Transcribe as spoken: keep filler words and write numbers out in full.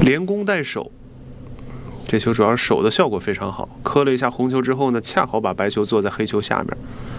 连攻带守，这球主要是守的效果非常好，磕了一下红球之后呢，恰好把白球坐在黑球下面。